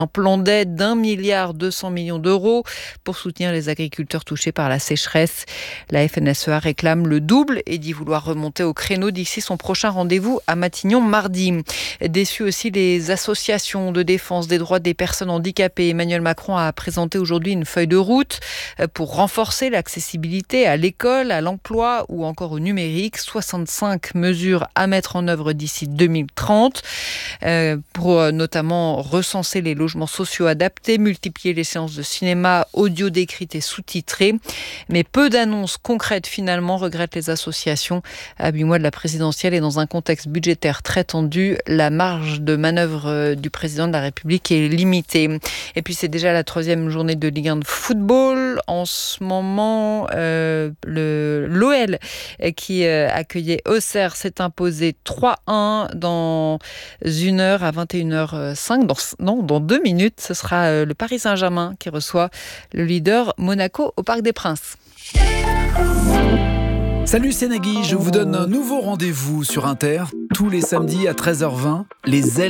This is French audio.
Un plan d'aide d'1,2 milliard pour soutenir les agriculteurs touchés par la sécheresse. La FNSEA réclame le double et dit vouloir remonter au créneau d'ici son prochain rendez-vous à Matignon mardi. Déçus aussi les associations de défense des droits des personnes handicapées. Emmanuel Macron a présenté aujourd'hui une feuille de route pour renforcer l'accessibilité à l'école, à l'emploi ou encore au numérique. 65 mesures à mettre en œuvre d'ici 2030 pour notamment recenser les logements sociaux adaptés, multiplier les séances de cinéma audio décrites et sous-titrées. Mais peu d'annonces concrètes finalement, regrettent les associations. À 8 mois de la présidentielle et dans un contexte budgétaire très tendu, la marge de manœuvre du président de la République est limitée. Et puis c'est déjà la 3e journée de Ligue 1 de football. En ce moment, l'OL qui accueillait Auxerre s'est imposé 3-1 dans une heure à 21h05. Dans 2 minutes, ce sera le Paris Saint-Germain qui reçoit le leader Monaco au Parc des Princes. Salut, c'est Nagui, je vous donne un nouveau rendez-vous sur Inter, tous les samedis à 13h20, les ailes